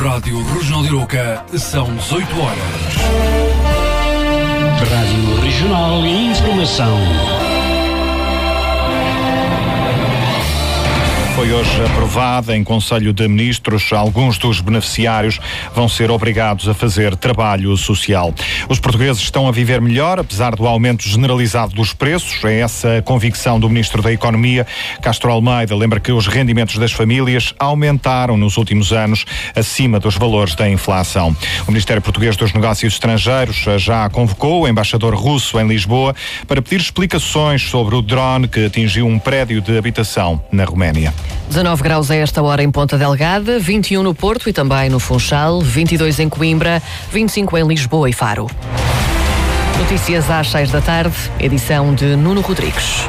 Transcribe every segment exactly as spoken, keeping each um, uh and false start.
Rádio Regional de Arouca, são dezoito horas. Rádio Regional e Informação. Foi hoje aprovada em Conselho de Ministros. Alguns dos beneficiários vão ser obrigados a fazer trabalho social. Os portugueses estão a viver melhor, apesar do aumento generalizado dos preços. É essa a convicção do Ministro da Economia. Castro Almeida lembra que os rendimentos das famílias aumentaram nos últimos anos acima dos valores da inflação. O Ministério Português dos Negócios Estrangeiros já convocou o embaixador russo em Lisboa para pedir explicações sobre o drone que atingiu um prédio de habitação na Roménia. dezanove graus a esta hora em Ponta Delgada, vinte e um no Porto e também no Funchal, vinte e dois em Coimbra, vinte e cinco em Lisboa e Faro. Notícias às seis da tarde, edição de Nuno Rodrigues.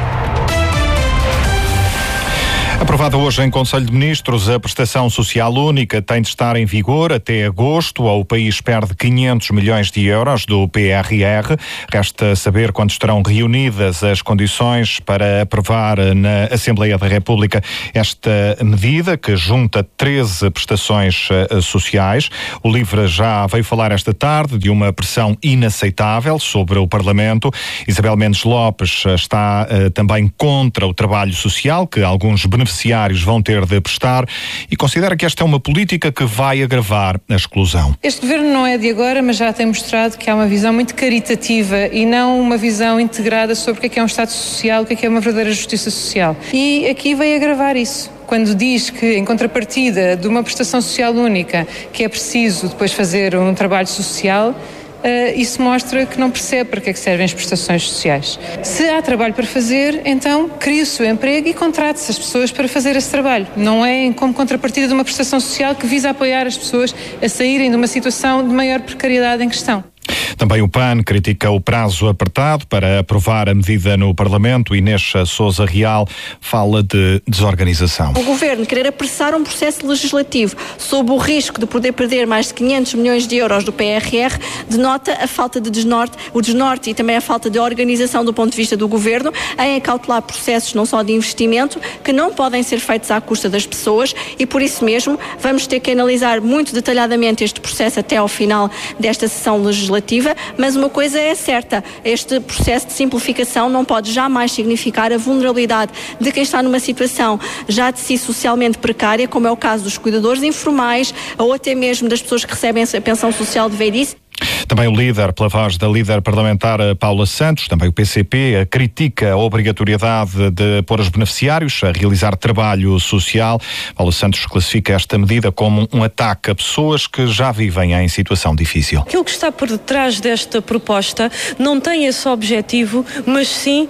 Aprovada hoje em Conselho de Ministros, a prestação social única tem de estar em vigor até agosto. O país perde quinhentos milhões de euros do P R R. Resta saber quando estarão reunidas as condições para aprovar na Assembleia da República esta medida, que junta treze prestações sociais. O LIVRE já veio falar esta tarde de uma pressão inaceitável sobre o Parlamento. Isabel Mendes Lopes está uh, também contra o trabalho social que alguns beneficiários beneficiários vão ter de prestar e considera que esta é uma política que vai agravar a exclusão. Este governo não é de agora, mas já tem mostrado que há uma visão muito caritativa e não uma visão integrada sobre o que é, que é um Estado social, o que é, que é uma verdadeira justiça social. E aqui veio agravar isso. Quando diz que, em contrapartida de uma prestação social única, que é preciso depois fazer um trabalho social, Uh, isso mostra que não percebe para que é que servem as prestações sociais. Se há trabalho para fazer, então crie-se o emprego e contrate-se as pessoas para fazer esse trabalho. Não é como contrapartida de uma prestação social que visa apoiar as pessoas a saírem de uma situação de maior precariedade em questão. Também o P A N critica o prazo apertado para aprovar a medida no Parlamento. Inês Sousa Real fala de desorganização. O Governo querer apressar um processo legislativo sob o risco de poder perder mais de quinhentos milhões de euros do P R R denota a falta de desnorte, o desnorte e também a falta de organização do ponto de vista do Governo em acautelar processos não só de investimento que não podem ser feitos à custa das pessoas e por isso mesmo vamos ter que analisar muito detalhadamente este processo até ao final desta sessão legislativa. Mas uma coisa é certa, este processo de simplificação não pode jamais significar a vulnerabilidade de quem está numa situação já de si socialmente precária, como é o caso dos cuidadores informais ou até mesmo das pessoas que recebem a pensão social de velhice. Também o líder, pela voz da líder parlamentar Paula Santos, também o P C P, critica a obrigatoriedade de pôr os beneficiários a realizar trabalho social. Paula Santos classifica esta medida como um ataque a pessoas que já vivem em situação difícil. Aquilo que está por detrás desta proposta não tem esse objetivo, mas sim,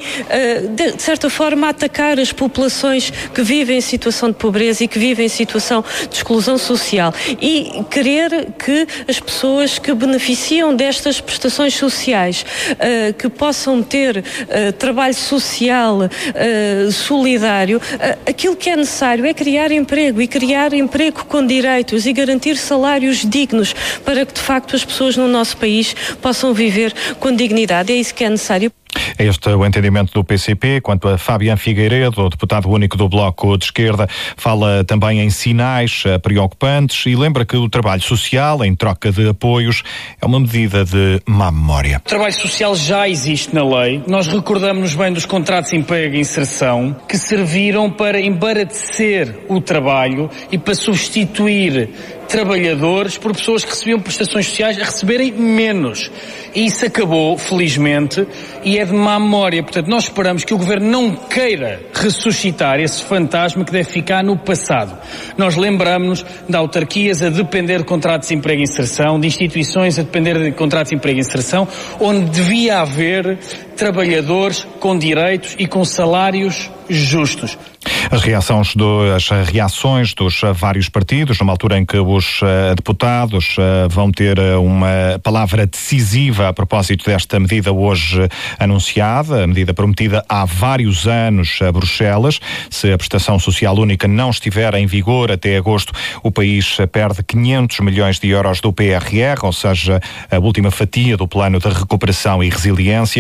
de certa forma, atacar as populações que vivem em situação de pobreza e que vivem em situação de exclusão social e querer que as pessoas que beneficiam destas prestações sociais uh, que possam ter uh, trabalho social uh, solidário, uh, aquilo que é necessário é criar emprego e criar emprego com direitos e garantir salários dignos para que de facto as pessoas no nosso país possam viver com dignidade. É isso que é necessário. É este o entendimento do P C P. Quanto a Fabián Figueiredo, o deputado único do Bloco de Esquerda, fala também em sinais preocupantes e lembra que o trabalho social, em troca de apoios, é uma medida de má memória. O trabalho social já existe na lei. Nós recordamos-nos bem dos contratos de emprego e inserção que serviram para embaratecer o trabalho e para substituir trabalhadores por pessoas que recebiam prestações sociais a receberem menos. E isso acabou, felizmente, e é de má memória. Portanto, nós esperamos que o Governo não queira ressuscitar esse fantasma que deve ficar no passado. Nós lembramos-nos de autarquias a depender de contratos de emprego e inserção, de instituições a depender de contratos de emprego e inserção, onde devia haver trabalhadores com direitos e com salários justos. As reações, do, as reações dos vários partidos, numa altura em que os uh, deputados uh, vão ter uh, uma palavra decisiva a propósito desta medida hoje uh, anunciada, a medida prometida há vários anos a Bruxelas. Se a prestação social única não estiver em vigor até agosto, o país perde quinhentos milhões de euros do P R R, ou seja, a última fatia do plano de recuperação e resiliência.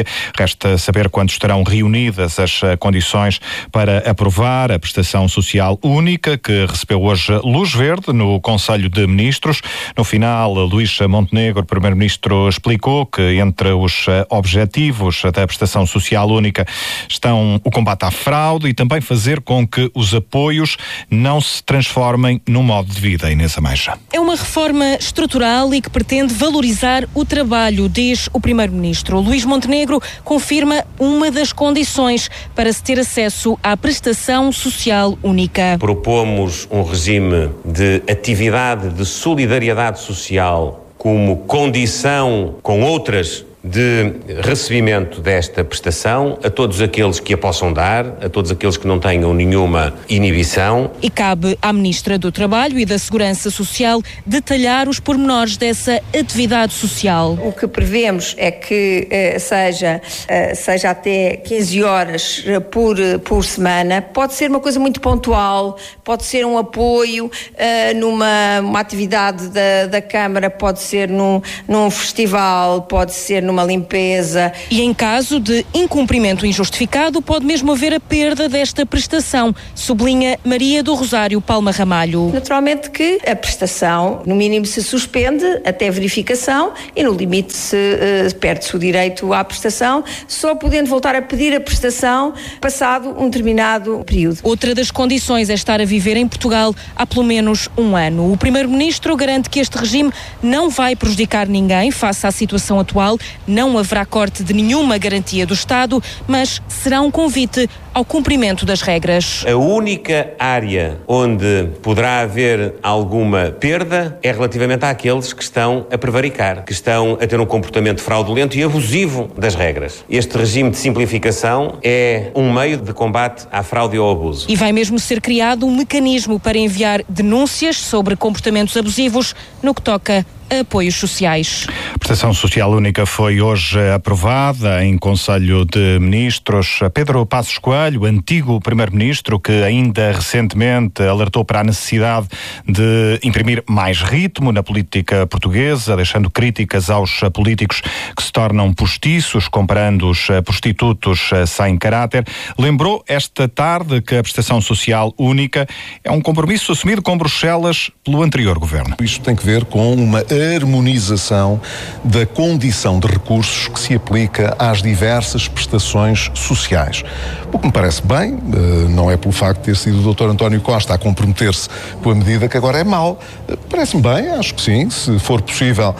Resta saber quando estarão reunidas as condições para aprovar a prestação social única, que recebeu hoje luz verde no Conselho de Ministros. No final, Luís Montenegro, primeiro-ministro, explicou que entre os objetivos da prestação social única estão o combate à fraude e também fazer com que os apoios não se transformem num modo de vida. Inês Ameixa. É uma reforma estrutural e que pretende valorizar o trabalho, diz o primeiro-ministro. Luís Montenegro confirma uma das condições para se ter acesso à prestação social única. Propomos um regime de atividade de solidariedade social como condição com outras de recebimento desta prestação a todos aqueles que a possam dar, a todos aqueles que não tenham nenhuma inibição. E cabe à Ministra do Trabalho e da Segurança Social detalhar os pormenores dessa atividade social. O que prevemos é que eh, seja, eh, seja até quinze horas por, por semana. Pode ser uma coisa muito pontual, pode ser um apoio eh, numa uma atividade da, da Câmara, pode ser num, num festival, pode ser num uma limpeza. E em caso de incumprimento injustificado, pode mesmo haver a perda desta prestação, sublinha Maria do Rosário Palma Ramalho. Naturalmente que a prestação, no mínimo, se suspende até verificação e, no limite, se uh, perde-se o direito à prestação, só podendo voltar a pedir a prestação passado um determinado período. Outra das condições é estar a viver em Portugal há pelo menos um ano. O primeiro-ministro garante que este regime não vai prejudicar ninguém face à situação atual. Não haverá corte de nenhuma garantia do Estado, mas será um convite ao cumprimento das regras. A única área onde poderá haver alguma perda é relativamente àqueles que estão a prevaricar, que estão a ter um comportamento fraudulento e abusivo das regras. Este regime de simplificação é um meio de combate à fraude e ao abuso. E vai mesmo ser criado um mecanismo para enviar denúncias sobre comportamentos abusivos no que toca a apoios sociais. A prestação social única foi hoje aprovada em Conselho de Ministros. Pedro Passos Coelho, antigo primeiro-ministro, que ainda recentemente alertou para a necessidade de imprimir mais ritmo na política portuguesa, deixando críticas aos políticos que se tornam postiços, comparando os prostitutos sem caráter, lembrou esta tarde que a prestação social única é um compromisso assumido com Bruxelas pelo anterior governo. Isto tem que ver com uma harmonização da condição de recursos que se aplica às diversas prestações sociais. O que me parece bem, não é pelo facto de ter sido o doutor António Costa a comprometer-se com a medida que agora é mau. Parece-me bem, acho que sim, se for possível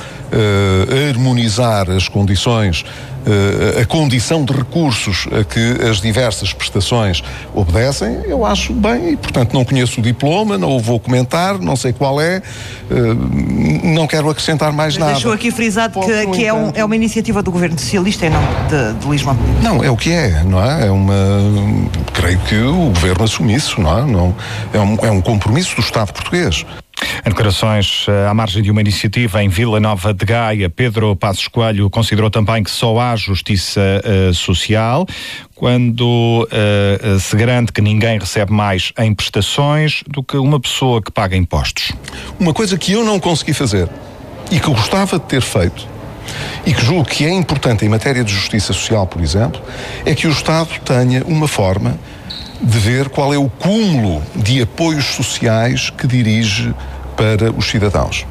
uh, harmonizar as condições, Uh, a condição de recursos a que as diversas prestações obedecem, eu acho bem e, portanto, não conheço o diploma, não o vou comentar, não sei qual é, uh, não quero acrescentar mais nada. Deixou aqui frisado que, que é, um, é uma iniciativa do Governo Socialista e não de, de Luís Montenegro. Não, é o que é, não é? É uma... Creio que o Governo assume isso, não é? Não, é, um, é um compromisso do Estado português. Em declarações à margem de uma iniciativa em Vila Nova de Gaia, Pedro Passos Coelho considerou também que só há justiça uh, social quando uh, se garante que ninguém recebe mais em prestações do que uma pessoa que paga impostos. Uma coisa que eu não consegui fazer e que eu gostava de ter feito e que julgo que é importante em matéria de justiça social, por exemplo, é que o Estado tenha uma forma de ver qual é o cúmulo de apoios sociais que dirige para os cidadãos.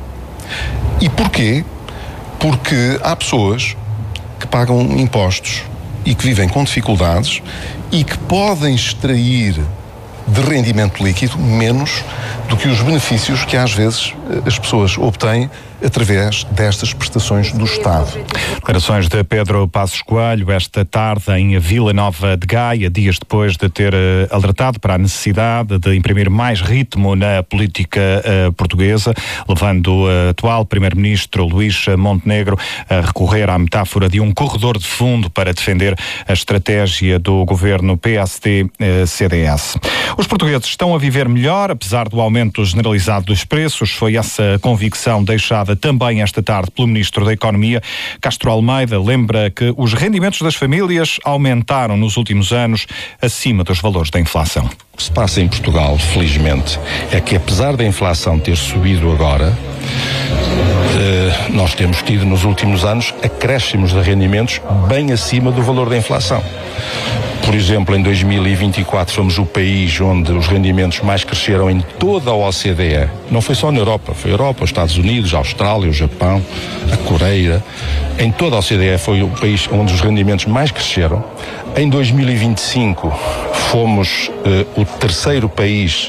E porquê? Porque há pessoas que pagam impostos e que vivem com dificuldades e que podem extrair de rendimento líquido menos do que os benefícios que às vezes as pessoas obtêm através destas prestações do Estado. Declarações de Pedro Passos Coelho esta tarde em Vila Nova de Gaia, dias depois de ter uh, alertado para a necessidade de imprimir mais ritmo na política uh, portuguesa, levando o uh, atual primeiro-ministro Luís Montenegro a recorrer à metáfora de um corredor de fundo para defender a estratégia do governo P S D C D S. Os portugueses estão a viver melhor, apesar do aumento generalizado dos preços. Foi essa convicção deixada também esta tarde pelo Ministro da Economia. Castro Almeida lembra que os rendimentos das famílias aumentaram nos últimos anos acima dos valores da inflação. O que se passa em Portugal, felizmente, é que apesar da inflação ter subido agora, nós temos tido nos últimos anos acréscimos de rendimentos bem acima do valor da inflação. Por exemplo, em dois mil e vinte e quatro fomos o país onde os rendimentos mais cresceram em toda a O C D E. Não foi só na Europa, foi a Europa, os Estados Unidos, a Austrália, o Japão, a Coreia. Em toda a O C D E foi o país onde os rendimentos mais cresceram. Em dois mil e vinte e cinco fomos uh, o terceiro país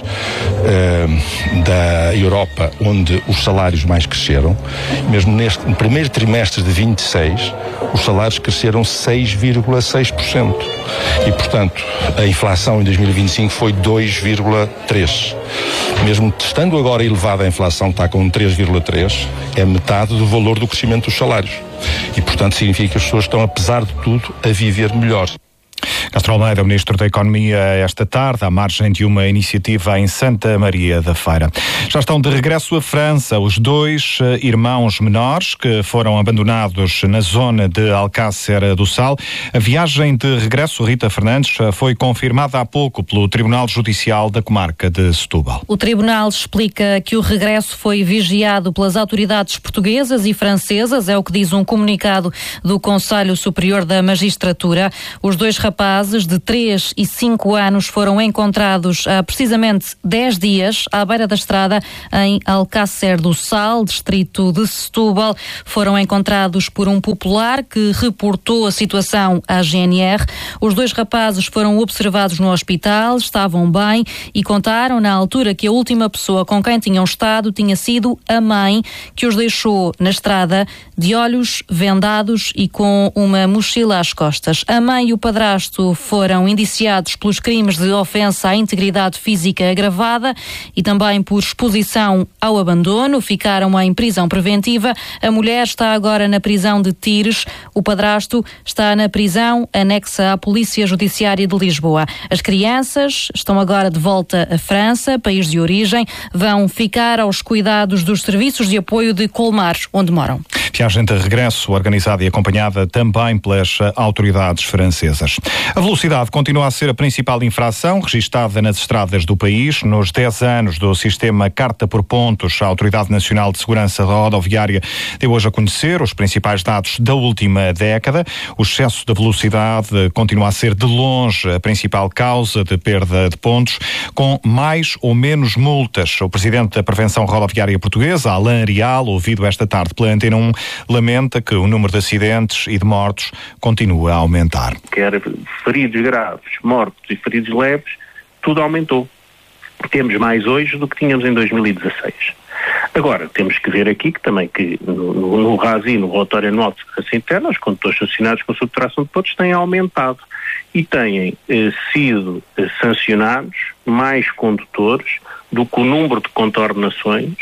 uh, da Europa onde os salários mais cresceram. Mesmo neste no primeiro trimestre de vinte e seis, os salários cresceram seis vírgula seis por cento. E, portanto, a inflação em dois mil e vinte e cinco foi dois vírgula três por cento. Mesmo estando agora elevada a inflação, está com três vírgula três por cento, é metade do valor do crescimento dos salários. E, portanto, significa que as pessoas estão, apesar de tudo, a viver melhor. Castro Almeida, o Ministro da Economia, esta tarde, à margem de uma iniciativa em Santa Maria da Feira. Já estão de regresso à França os dois irmãos menores que foram abandonados na zona de Alcácer do Sal. A viagem de regresso, Rita Fernandes, foi confirmada há pouco pelo Tribunal Judicial da Comarca de Setúbal. O Tribunal explica que o regresso foi vigiado pelas autoridades portuguesas e francesas, é o que diz um comunicado do Conselho Superior da Magistratura. Os dois rapazes de três e cinco anos foram encontrados há precisamente dez dias à beira da estrada em Alcácer do Sal, distrito de Setúbal. Foram encontrados por um popular que reportou a situação à G N R. Os dois rapazes foram observados no hospital, estavam bem e contaram na altura que a última pessoa com quem tinham estado tinha sido a mãe, que os deixou na estrada de olhos vendados e com uma mochila às costas. A mãe e o padrasto foram indiciados pelos crimes de ofensa à integridade física agravada e também por exposição ao abandono. Ficaram em prisão preventiva. A mulher está agora na prisão de Tires. O padrasto está na prisão anexa à Polícia Judiciária de Lisboa. As crianças estão agora de volta à França, país de origem. Vão ficar aos cuidados dos serviços de apoio de Colmar, onde moram. Viagem de regresso organizada e acompanhada também pelas autoridades francesas. A velocidade continua a ser a principal infração registada nas estradas do país. Nos dez anos do sistema Carta por Pontos, a Autoridade Nacional de Segurança Rodoviária deu hoje a conhecer os principais dados da última década. O excesso de velocidade continua a ser de longe a principal causa de perda de pontos, com mais ou menos multas. O Presidente da Prevenção Rodoviária Portuguesa, Alain Rial, ouvido esta tarde pela Antena um, lamenta que o número de acidentes e de mortos continua a aumentar. Quer feridos graves, mortos e feridos leves, tudo aumentou. Temos mais hoje do que tínhamos em dois mil e dezasseis. Agora, temos que ver aqui que também que no, no, no R A S I, no relatório anual de segurança interna, os condutores sancionados com subtração de pontos têm aumentado e têm eh, sido eh, sancionados mais condutores do que o número de contornações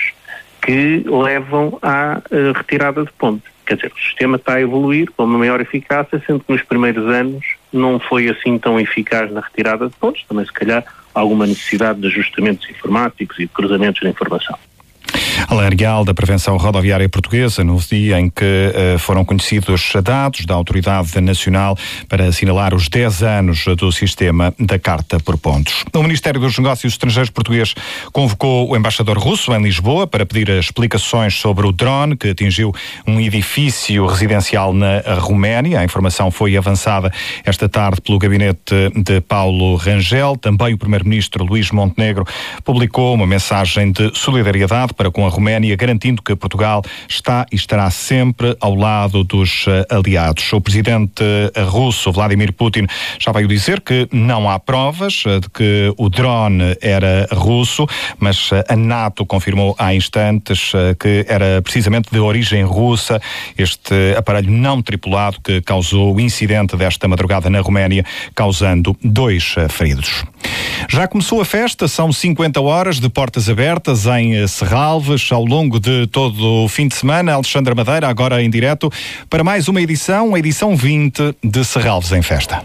que levam à uh, retirada de pontos. Quer dizer, o sistema está a evoluir com uma maior eficácia, sendo que nos primeiros anos não foi assim tão eficaz na retirada de pontos, também se calhar alguma necessidade de ajustamentos informáticos e de cruzamentos de informação. Alain Rial, da Prevenção Rodoviária Portuguesa, no dia em que uh, foram conhecidos dados da Autoridade Nacional para assinalar os dez anos do sistema da Carta por Pontos. O Ministério dos Negócios Estrangeiros português convocou o embaixador russo em Lisboa para pedir explicações sobre o drone que atingiu um edifício residencial na Roménia. A informação foi avançada esta tarde pelo gabinete de Paulo Rangel. Também o primeiro-ministro Luís Montenegro publicou uma mensagem de solidariedade para com a Roménia, garantindo que Portugal está e estará sempre ao lado dos uh, aliados. O presidente uh, russo, Vladimir Putin, já veio dizer que não há provas uh, de que o drone era russo, mas uh, a NATO confirmou há instantes uh, que era precisamente de origem russa este aparelho não tripulado que causou o incidente desta madrugada na Roménia, causando dois uh, feridos. Já começou a festa, são cinquenta horas de portas abertas em Serralves ao longo de todo o fim de semana. Alexandra Madeira, agora em direto, para mais uma edição, a edição vinte de Serralves em Festa.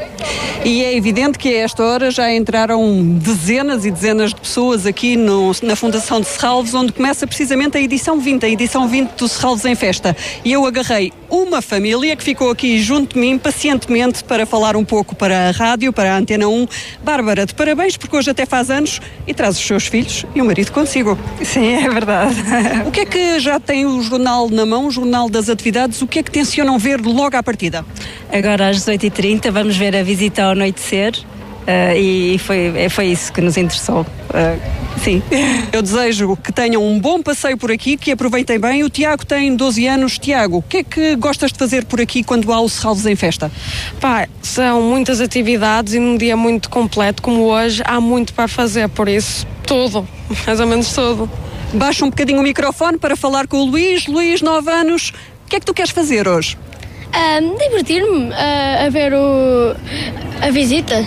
E é evidente que a esta hora já entraram dezenas e dezenas de pessoas aqui no, na Fundação de Serralves, onde começa precisamente a edição vinte, a edição vinte do Serralves em Festa. E eu agarrei uma família que ficou aqui junto de mim pacientemente para falar um pouco para a rádio, para a Antena um. Bárbara, de parabéns porque hoje até faz anos e traz os seus filhos e o marido consigo. Sim, é verdade. O que é que já tem o jornal na mão, o jornal das atividades, o que é que tencionam ver logo à partida? Agora às dezoito e trinta vamos ver a visita ao anoitecer. Uh, e foi, foi isso que nos interessou. Uh, sim. Eu desejo que tenham um bom passeio por aqui, que aproveitem bem. O Tiago tem doze anos. Tiago, o que é que gostas de fazer por aqui quando há o Serralves em Festa? Pá, são muitas atividades e num dia muito completo como hoje há muito para fazer, por isso tudo, mais ou menos tudo. Baixa um bocadinho o microfone para falar com o Luís. Luís, nove anos. O que é que tu queres fazer hoje? Um, divertir-me uh, a ver o, a visita.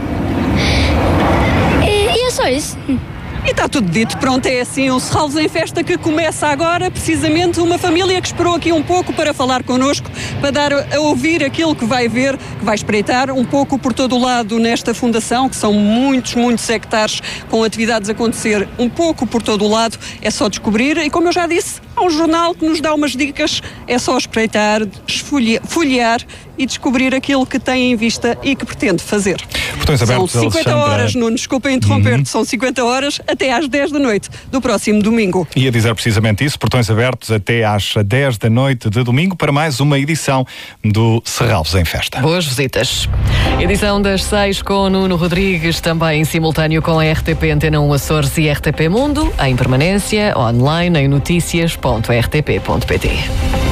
E, e é só isso. E está tudo dito, pronto, é assim o Serralves em Festa que começa agora, precisamente uma família que esperou aqui um pouco para falar connosco, para dar a ouvir aquilo que vai ver, que vai espreitar um pouco por todo o lado nesta fundação, que são muitos, muitos hectares com atividades a acontecer um pouco por todo o lado, é só descobrir e como eu já disse, há um jornal que nos dá umas dicas, é só espreitar, esfolhear, folhear e descobrir aquilo que tem em vista e que pretende fazer. Portões abertos, são cinquenta Alexandra... horas, Nuno, desculpa interromper-te, uhum. são cinquenta horas até às dez da noite do próximo domingo. Ia dizer precisamente isso, portões abertos até às dez da noite de domingo para mais uma edição do Serralves em Festa. Boas visitas. Edição das seis com Nuno Rodrigues, também em simultâneo com a R T P Antena um Açores e R T P Mundo, em permanência, online, em notícias ponto r t p ponto p t.